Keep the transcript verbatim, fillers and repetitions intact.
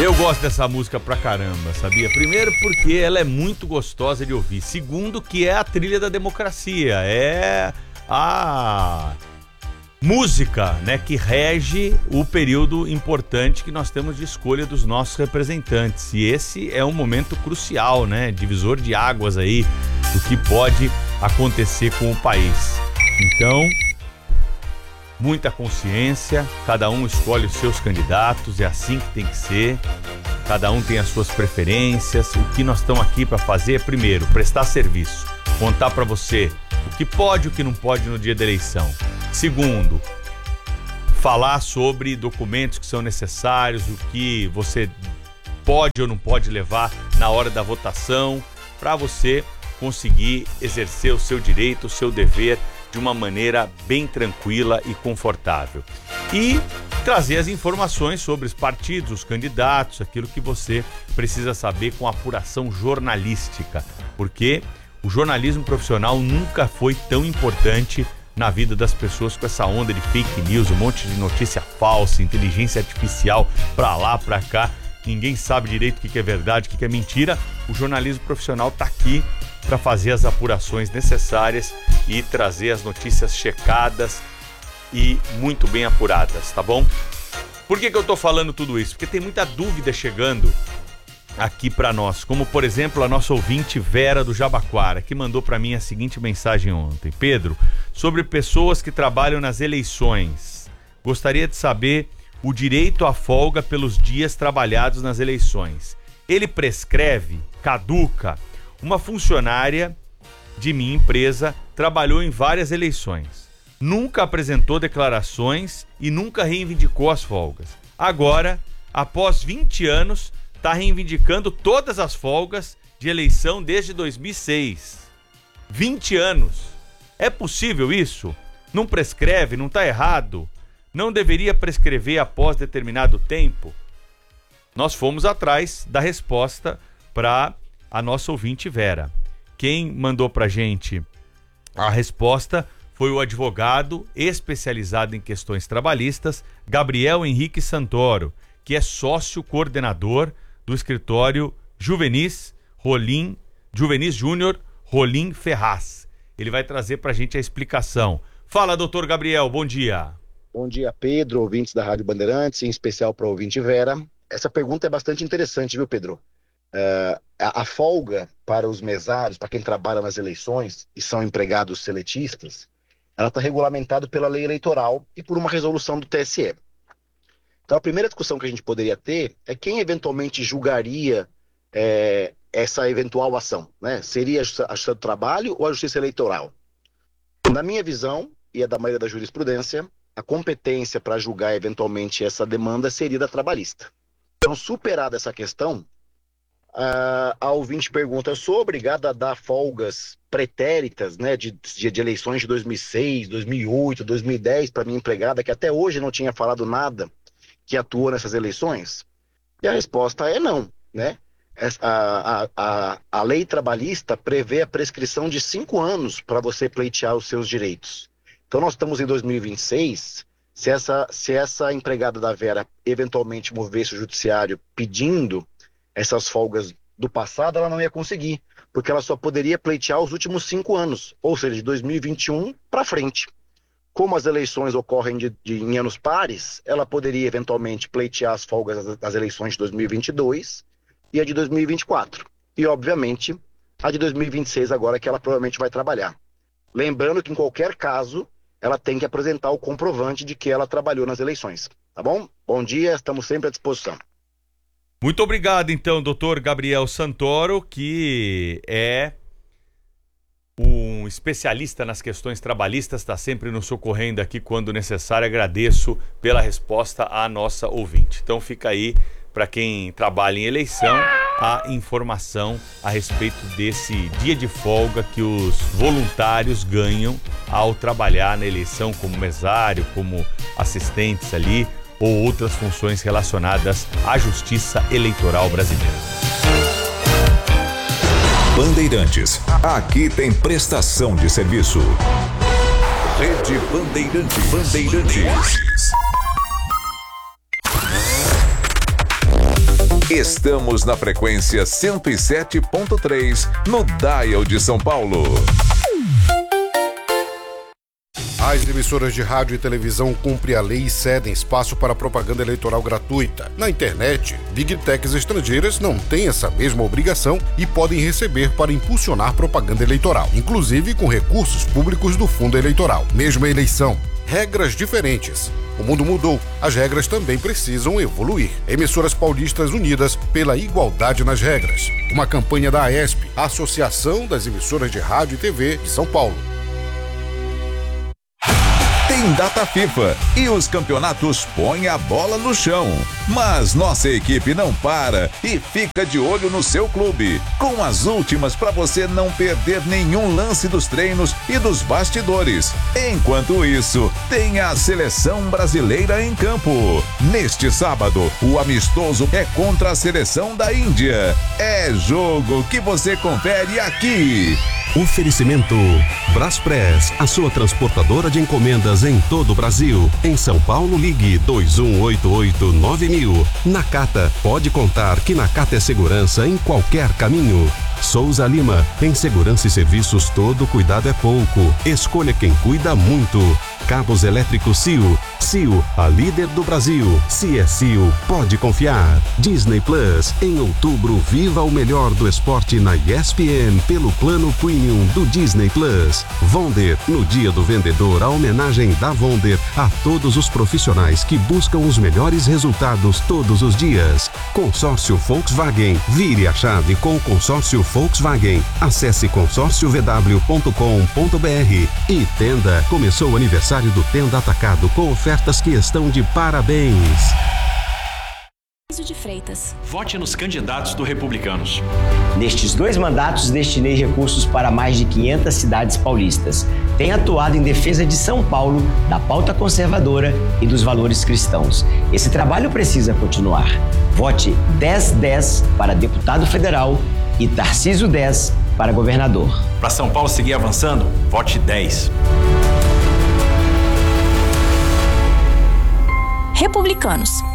Eu gosto dessa música pra caramba, sabia? Primeiro porque ela é muito gostosa de ouvir. Segundo que é a trilha da democracia. É a música, né, que rege o período importante que nós temos de escolha dos nossos representantes. E esse é um momento crucial, né? Divisor de águas aí do que pode acontecer com o país. Então, muita consciência, cada um escolhe os seus candidatos, é assim que tem que ser, cada um tem as suas preferências. O que nós estamos aqui para fazer é, primeiro, prestar serviço, contar para você o que pode e o que não pode no dia da eleição. Segundo, falar sobre documentos que são necessários, o que você pode ou não pode levar na hora da votação, para você conseguir exercer o seu direito, o seu dever, de uma maneira bem tranquila e confortável. E trazer as informações sobre os partidos, os candidatos, aquilo que você precisa saber com apuração jornalística, porque o jornalismo profissional nunca foi tão importante na vida das pessoas, com essa onda de fake news, um monte de notícia falsa, inteligência artificial pra lá, pra cá. Ninguém sabe direito o que é verdade, o que é mentira. O jornalismo profissional tá aqui para fazer as apurações necessárias e trazer as notícias checadas e muito bem apuradas, tá bom? Por que que eu tô falando tudo isso? Porque tem muita dúvida chegando aqui para nós, como por exemplo a nossa ouvinte Vera do Jabaquara, que mandou para mim a seguinte mensagem ontem: Pedro, sobre pessoas que trabalham nas eleições, gostaria de saber o direito à folga pelos dias trabalhados nas eleições. Ele prescreve, caduca? Uma funcionária de minha empresa trabalhou em várias eleições, nunca apresentou declarações e nunca reivindicou as folgas. Agora, após vinte anos, está reivindicando todas as folgas de eleição desde dois mil e seis. vinte anos. É possível isso? Não prescreve? Não está errado? Não deveria prescrever após determinado tempo? Nós fomos atrás da resposta para a nossa ouvinte Vera. Quem mandou pra gente a resposta foi o advogado especializado em questões trabalhistas, Gabriel Henrique Santoro, que é sócio coordenador do escritório Juvenis Rolim, Juvenis Júnior Rolim Ferraz. Ele vai trazer pra gente a explicação. Fala, doutor Gabriel, bom dia. Bom dia, Pedro, ouvintes da Rádio Bandeirantes, em especial para o ouvinte Vera. Essa pergunta é bastante interessante, viu, Pedro? Uh, a, a folga para os mesários, para quem trabalha nas eleições e são empregados seletistas, ela está regulamentada pela lei eleitoral e por uma resolução do T S E. Então a primeira discussão que a gente poderia ter é quem eventualmente julgaria é, essa eventual ação, né? Seria a Justiça do Trabalho ou a Justiça Eleitoral? Na minha visão, e a da maioria da jurisprudência, a competência para julgar eventualmente essa demanda seria da trabalhista. Então, superada essa questão, Uh, a ouvinte pergunta: eu sou obrigado a dar folgas pretéritas, né, de, de, de eleições de dois mil e seis, dois mil e oito, dois mil e dez para minha empregada, que até hoje não tinha falado nada que atuou nessas eleições? E a resposta é não, né? A, a, a, a lei trabalhista prevê a prescrição de cinco anos para você pleitear os seus direitos. Então nós estamos em dois mil e vinte e seis, se essa, se essa empregada da Vera eventualmente movesse o judiciário pedindo essas folgas do passado, ela não ia conseguir, porque ela só poderia pleitear os últimos cinco anos, ou seja, de dois mil e vinte e um para frente. Como as eleições ocorrem de, de, em anos pares, ela poderia eventualmente pleitear as folgas das, das eleições de dois mil e vinte e dois e a de dois mil e vinte e quatro. E, obviamente, a de dois mil e vinte e seis agora, que ela provavelmente vai trabalhar. Lembrando que, em qualquer caso, ela tem que apresentar o comprovante de que ela trabalhou nas eleições. Tá bom? Bom dia, estamos sempre à disposição. Muito obrigado, então, doutor Gabriel Santoro, que é um especialista nas questões trabalhistas, está sempre nos socorrendo aqui quando necessário. Agradeço pela resposta à nossa ouvinte. Então fica aí, para quem trabalha em eleição, a informação a respeito desse dia de folga que os voluntários ganham ao trabalhar na eleição como mesário, como assistentes ali, ou outras funções relacionadas à Justiça Eleitoral Brasileira. Bandeirantes, aqui tem prestação de serviço. Rede Bandeirantes. Bandeirantes. Estamos na frequência cento e sete ponto três, no Dial de São Paulo. As emissoras de rádio e televisão cumprem a lei e cedem espaço para propaganda eleitoral gratuita. Na internet, Big Techs estrangeiras não têm essa mesma obrigação e podem receber para impulsionar propaganda eleitoral, inclusive com recursos públicos do fundo eleitoral. Mesma eleição, regras diferentes. O mundo mudou, as regras também precisam evoluir. Emissoras paulistas unidas pela igualdade nas regras. Uma campanha da A E S P, Associação das Emissoras de Rádio e T V de São Paulo. Tem data FIFA e os campeonatos põem a bola no chão. Mas nossa equipe não para e fica de olho no seu clube, com as últimas para você não perder nenhum lance dos treinos e dos bastidores. Enquanto isso, tem a seleção brasileira em campo. Neste sábado, o amistoso é contra a seleção da Índia. É jogo que você confere aqui. Oferecimento Braspress, a sua transportadora de encomendas em todo o Brasil. Em São Paulo, ligue dois um oito oito nove mil. Nakata, pode contar que Nakata é segurança em qualquer caminho. Souza Lima, em segurança e serviços todo cuidado é pouco. Escolha quem cuida muito. Cabos elétricos C I O. C I O, a líder do Brasil. Se é C I O, pode confiar. Disney Plus, em outubro, viva o melhor do esporte na E S P N pelo plano Premium do Disney Plus. Vonder, no Dia do Vendedor, a homenagem da Vonder a todos os profissionais que buscam os melhores resultados todos os dias. Consórcio Volkswagen, vire a chave com o consórcio Volkswagen. Acesse consórcio v w ponto com ponto b r. E Tenda, começou o aniversário do Tenda Atacado com ofertas que estão de parabéns. De Freitas. Vote nos candidatos do Republicanos. Nestes dois mandatos, destinei recursos para mais de quinhentas cidades paulistas. Tenho atuado em defesa de São Paulo, da pauta conservadora e dos valores cristãos. Esse trabalho precisa continuar. Vote dez dez para deputado federal e Tarcísio dez para governador. Para São Paulo seguir avançando, vote dez. Republicanos.